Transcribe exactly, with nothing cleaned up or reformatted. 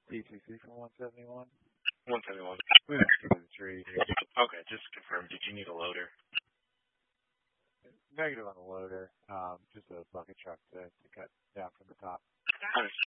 D C C from one seventy-one. one seventy-one. Moving to the tree. Okay, just confirm. Did you need a loader? Negative on the loader. Um, just a bucket truck to, to cut down from the top. Understood.